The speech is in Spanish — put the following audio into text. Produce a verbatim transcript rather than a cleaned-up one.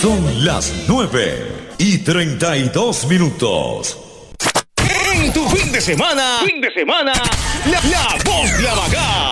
Son las nueve y treinta y dos minutos. En tu fin de semana, fin de semana, la, la voz de Amacá.